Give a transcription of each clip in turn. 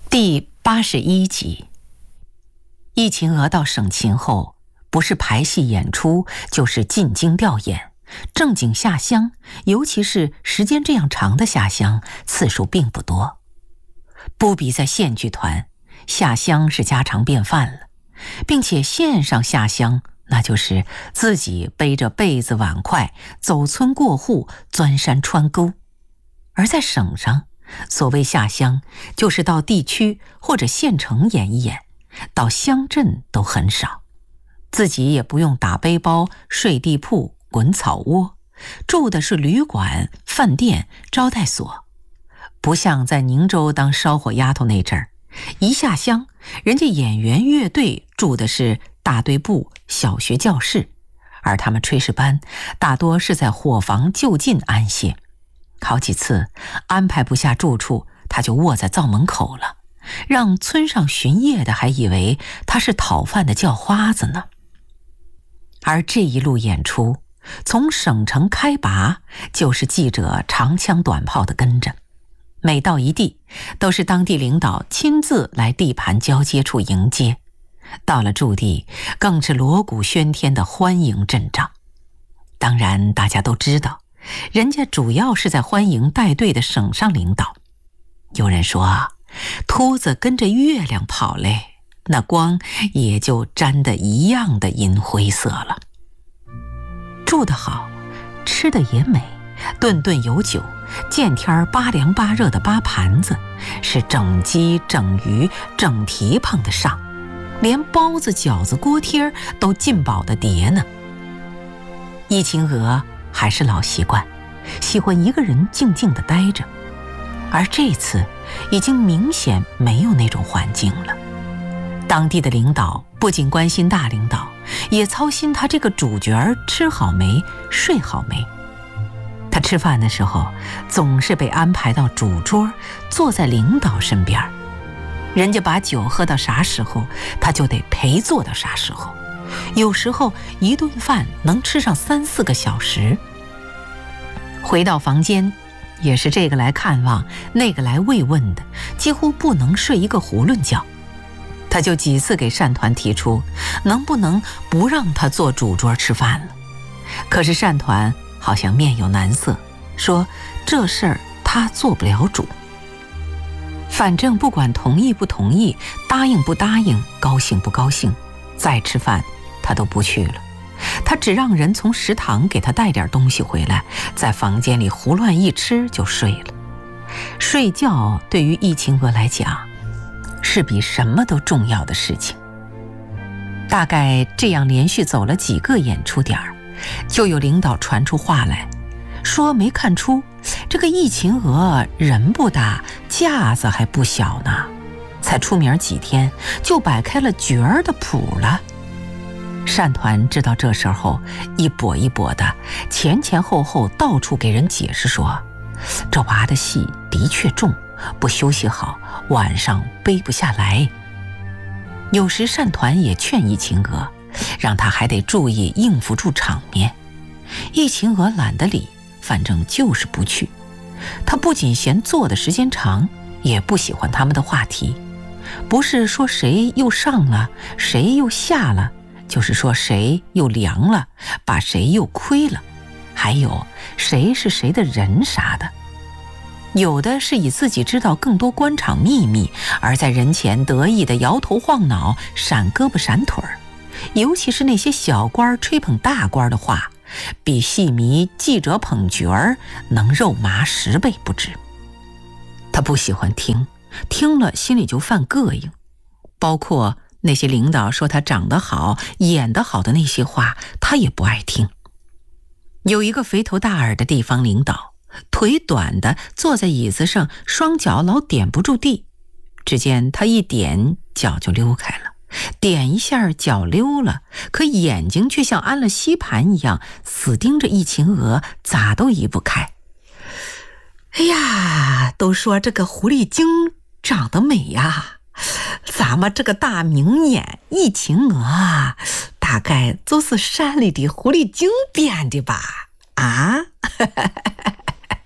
第81集。易秦娥到省勤后，不是排戏演出，就是进京调演，正经下乡，尤其是时间这样长的下乡，次数并不多。不比在县剧团，下乡是家常便饭了，并且县上下乡，那就是自己背着被子碗筷，走村过户，钻山穿沟。而在省上，所谓下乡，就是到地区或者县城演一演，到乡镇都很少。自己也不用打背包、睡地铺、滚草窝，住的是旅馆、饭店、招待所。不像在宁州当烧火丫头那阵儿，一下乡，人家演员乐队住的是大队部、小学教室，而他们炊事班大多是在伙房就近安歇。好几次安排不下住处，他就卧在灶门口了，让村上巡夜的还以为他是讨饭的叫花子呢。而这一路演出，从省城开拔，就是记者长枪短炮的跟着，每到一地，都是当地领导亲自来地盘交接处迎接，到了驻地，更是锣鼓喧天的欢迎阵仗。当然大家都知道，人家主要是在欢迎带队的省上领导。有人说，秃子跟着月亮跑嘞，那光也就沾得一样的银灰色了。住得好，吃得也美，顿顿有酒，见天扒凉扒热的扒盘子，是整鸡整鱼整蹄膀的上，连包子饺子锅贴都进饱的叠呢。易秦娥还是老习惯，喜欢一个人静静地待着，而这次已经明显没有那种环境了。当地的领导不仅关心大领导，也操心他这个主角吃好没，睡好没。他吃饭的时候总是被安排到主桌，坐在领导身边，人家把酒喝到啥时候，他就得陪坐到啥时候。有时候一顿饭能吃上3-4个小时。回到房间，也是这个来看望，那个来慰问的，几乎不能睡一个囫囵觉。他就几次给单团提出，能不能不让他坐主桌吃饭了。可是单团好像面有难色，说这事儿他做不了主。反正不管同意不同意，答应不答应，高兴不高兴，再吃饭他都不去了。他只让人从食堂给他带点东西回来，在房间里胡乱一吃就睡了。睡觉对于易秦娥来讲，是比什么都重要的事情。大概这样连续走了几个演出点，就有领导传出话来，说没看出这个易秦娥人不大，架子还不小呢，才出名几天就摆开了角儿的谱了。单团知道这事儿后，一跛一跛的，前前后后到处给人解释说，这娃的戏的确重，不休息好，晚上背不下来。有时单团也劝易秦娥，让她还得注意应付住场面。易秦娥懒得理，反正就是不去。她不仅嫌坐的时间长，也不喜欢他们的话题，不是说谁又上了，谁又下了，就是说谁又凉了，把谁又亏了，还有谁是谁的人啥的。有的是以自己知道更多官场秘密，而在人前得意的摇头晃脑，闪胳膊闪腿儿。尤其是那些小官吹捧大官的话，比戏迷记者捧角儿能肉麻10倍不止。他不喜欢听，听了心里就犯膈应。包括那些领导说他长得好、演得好的那些话，他也不爱听。有一个肥头大耳的地方领导，腿短的坐在椅子上，双脚老点不住地。只见他一点，脚就溜开了，点一下脚溜了，可眼睛却像安了吸盘一样，死盯着易秦娥，咋都移不开。哎呀，都说这个狐狸精长得美呀，咱们这个大名眼易秦娥啊，大概就是山里的狐狸精编的吧？啊？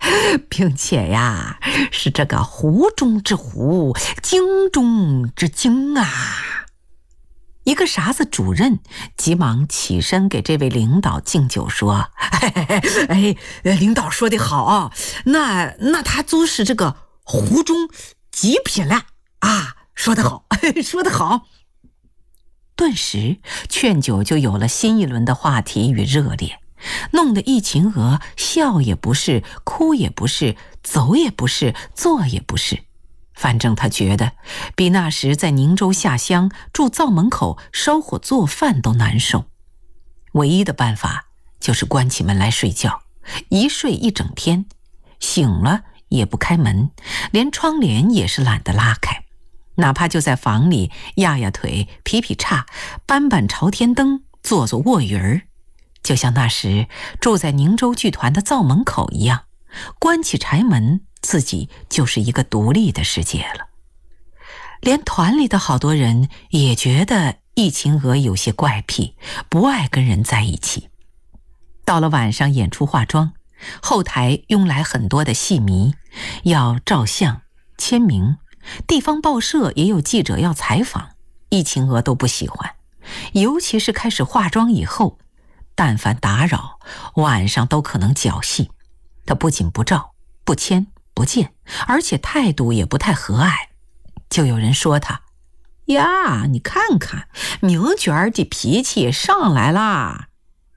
并且呀，是这个湖中之湖，精中之精啊！一个啥子主任急忙起身给这位领导敬酒说：“领导说的好，那他就是这个湖中极品了啊！说得好，说得好。”顿时，劝酒就有了新一轮的话题与热烈，弄得易秦娥笑也不是，哭也不是，走也不是，坐也不是。反正他觉得比那时在宁州下乡住灶门口烧火做饭都难受。唯一的办法就是关起门来睡觉，一睡一整天，醒了也不开门，连窗帘也是懒得拉开，哪怕就在房里压压腿、劈劈叉、搬搬朝天灯、做做卧鱼儿，就像那时住在宁州剧团的灶门口一样，关起柴门，自己就是一个独立的世界了。连团里的好多人也觉得易秦娥有些怪癖，不爱跟人在一起。到了晚上演出化妆，后台拥来很多的戏迷，要照相、签名，地方报社也有记者要采访，易秦娥都不喜欢。尤其是开始化妆以后，但凡打扰，晚上都可能搅戏。她不仅不照、不签、不见，而且态度也不太和蔼。就有人说她：“呀，你看看，明娟儿的脾气上来啦。”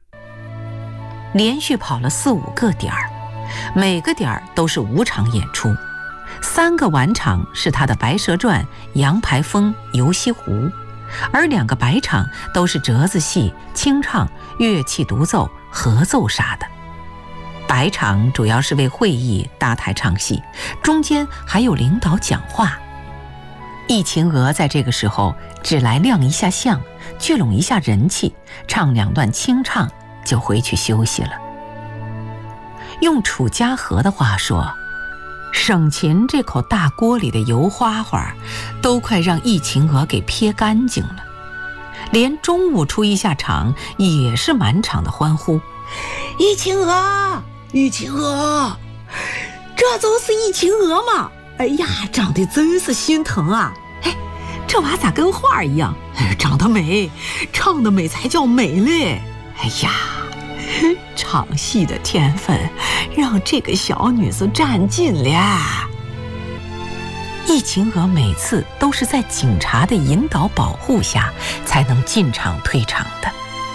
连续跑了4、5个点儿，每个点儿都是5场演出，3个晚场是她的《白蛇传》《杨排风》《游西湖》，而2个白场都是折子戏、清唱、乐器独奏、合奏啥的。白场主要是为会议搭台唱戏，中间还有领导讲话。易秦娥在这个时候只来亮一下相，聚拢一下人气，唱2段清唱就回去休息了。用楚家河的话说，省琴这口大锅里的油花花都快让易秦娥给撇干净了。连中午出一下场也是满场的欢呼：“易秦娥，易秦娥，这就是易秦娥吗？哎呀，长得真是心疼啊！哎，这娃咋跟画一样？长得美，唱得美才叫美嘞！哎呀，唱戏的天分让这个小女子占尽了。”易秦娥每次都是在警察的引导保护下才能进场退场的。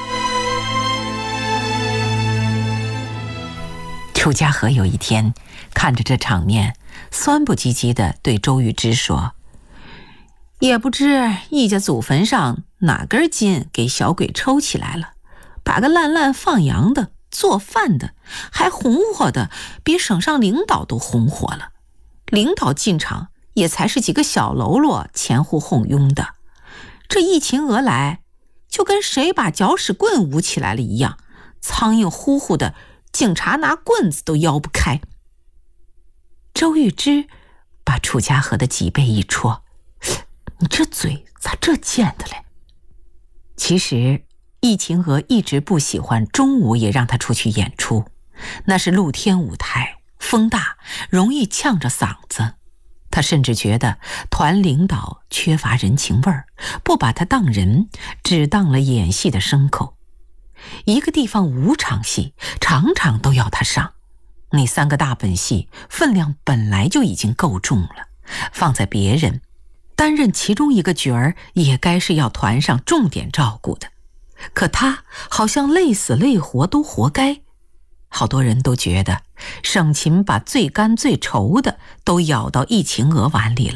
楚家河有一天看着这场面，酸不唧唧地对周玉芝说：“也不知易家祖坟上哪根筋给小鬼抽起来了，把个烂烂放羊的、做饭的还红火的比省上领导都红火了。领导进场也才是几个小喽啰前呼后拥的，这易秦娥来就跟谁把搅屎棍舞起来了一样，苍蝇呼呼的，警察拿棍子都摇不开。”周玉芝把楚家河的脊背一戳：“你这嘴咋这贱的嘞？”其实易秦娥一直不喜欢中午也让她出去演出，那是露天舞台，风大，容易呛着嗓子。他甚至觉得团领导缺乏人情味儿，不把他当人，只当了演戏的牲口。一个地方5场戏，场场都要他上，那3个大本戏分量本来就已经够重了，放在别人担任其中一个角儿，也该是要团上重点照顾的。可他好像累死累活都活该。好多人都觉得省琴把最干最稠的都舀到易秦娥碗里了。